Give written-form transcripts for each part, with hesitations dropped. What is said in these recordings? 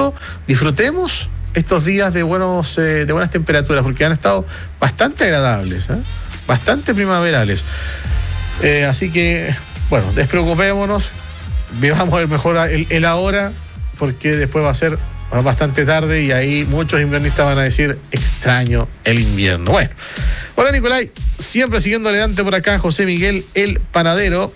pronto disfrutemos estos días de buenas temperaturas, porque han estado bastante agradables, bastante primaverales. Así que, bueno, despreocupémonos, vivamos el ahora, porque después va a ser bastante tarde y ahí muchos inviernistas van a decir, extraño el invierno. Bueno, hola Nicolai, siempre siguiendo adelante por acá, José Miguel, el panadero.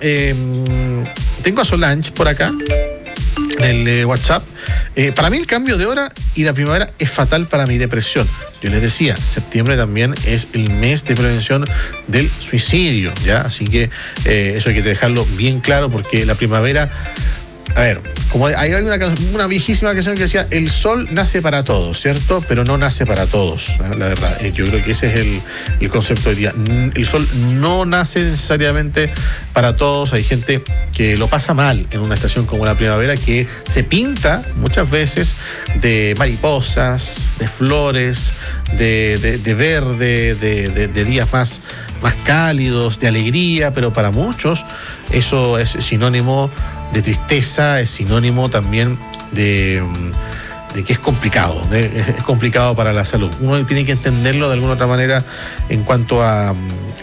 Tengo a Solange por acá en el WhatsApp. Para mí el cambio de hora y la primavera es fatal para mi depresión. Yo les decía, septiembre también es el mes de prevención del suicidio, ¿ya? Así que eso hay que dejarlo bien claro, porque la primavera... A ver, como hay una viejísima canción que decía, el sol nace para todos, ¿cierto? Pero no nace para todos, ¿no? La verdad, yo creo que ese es el concepto del día. El sol no nace necesariamente para todos. Hay gente que lo pasa mal en una estación como la primavera, que se pinta muchas veces de mariposas, de flores, de verde, de días más cálidos, de alegría, pero para muchos eso es sinónimo de tristeza, es sinónimo también de que es complicado, es complicado para la salud. Uno tiene que entenderlo de alguna otra manera en cuanto a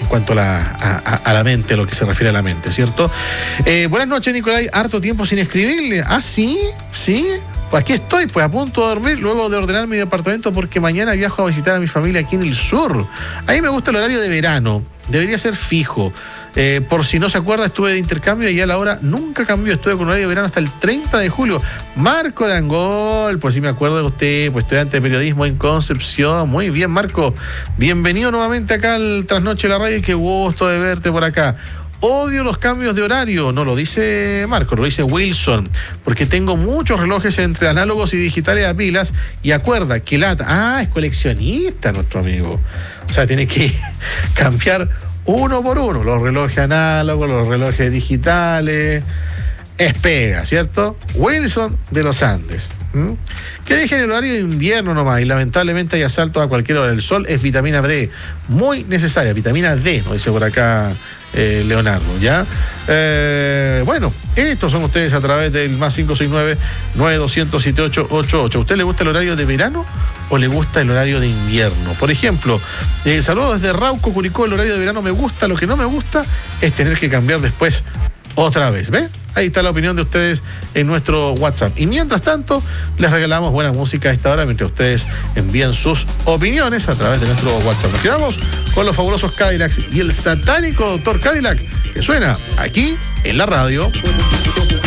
la mente, a lo que se refiere a la mente, ¿cierto? Buenas noches, Nicolai, harto tiempo sin escribirle. ¿Ah, sí? Pues aquí estoy, pues a punto de dormir, luego de ordenar mi departamento, porque mañana viajo a visitar a mi familia aquí en el sur. A mí me gusta el horario de verano, debería ser fijo. Por si no se acuerda, estuve de intercambio y ya la hora nunca cambió. Estuve con horario de verano hasta el 30 de julio. Marco de Angol, pues sí me acuerdo de usted, pues estudiante de periodismo en Concepción. Muy bien, Marco. Bienvenido nuevamente acá al Trasnoche de la Radio y qué gusto de verte por acá. Odio los cambios de horario, no lo dice Marco, lo dice Wilson, porque tengo muchos relojes entre análogos y digitales a pilas y acuerda que es coleccionista nuestro amigo. O sea, tiene que cambiar uno por uno, los relojes análogos, los relojes digitales. Espera, ¿cierto? Wilson de los Andes. Que dejen el horario de invierno nomás, y lamentablemente hay asaltos a cualquier hora. El sol es vitamina D, muy necesaria, vitamina D, nos dice por acá Leonardo, ¿ya? Bueno, estos son ustedes a través del más 569-9200-7888. ¿A usted le gusta el horario de verano o le gusta el horario de invierno? Por ejemplo, saludos desde Rauco, Curicó. El horario de verano me gusta, lo que no me gusta es tener que cambiar después otra vez, ¿ve? Ahí está la opinión de ustedes en nuestro WhatsApp. Y mientras tanto, les regalamos buena música a esta hora mientras ustedes envían sus opiniones a través de nuestro WhatsApp. Nos quedamos con los fabulosos Cadillacs y el satánico Doctor Cadillac, que suena aquí en la radio.